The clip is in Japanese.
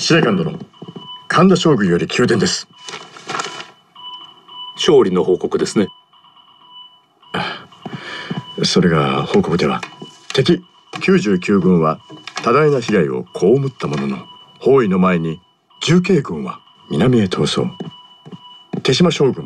司令官殿、神田将軍より宮殿です。 勝利の報告ですね。 それが報告では、敵99軍は多大な被害を被ったものの、包囲の前に重慶軍は南へ逃走。手島将軍